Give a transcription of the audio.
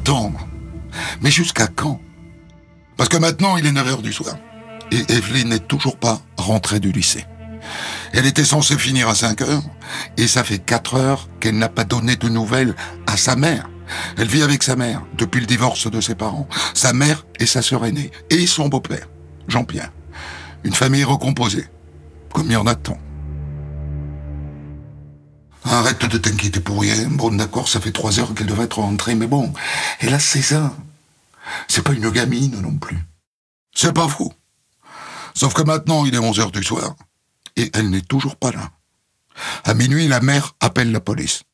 attendre. Mais jusqu'à quand? Parce que maintenant, il est 9 heures du soir. Et Evelyne n'est toujours pas rentrée du lycée. Elle était censée finir à 5 heures, et ça fait 4 heures qu'elle n'a pas donné de nouvelles à sa mère. Elle vit avec sa mère depuis le divorce de ses parents, sa mère et sa sœur aînée, et son beau-père, Jean-Pierre. Une famille recomposée, comme il y en a tant. Arrête de t'inquiéter pour rien. Bon, d'accord, ça fait 3 heures qu'elle devrait être rentrée, mais bon, elle a 16 ans. C'est pas une gamine non plus. C'est pas fou. Sauf que maintenant, il est 11 heures du soir, et elle n'est toujours pas là. À minuit, la mère appelle la police.